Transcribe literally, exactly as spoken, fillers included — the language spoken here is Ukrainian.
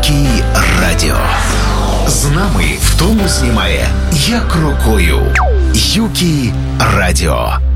Юкі Радіо. З нами втому знімає як рукою. Юкі Радіо.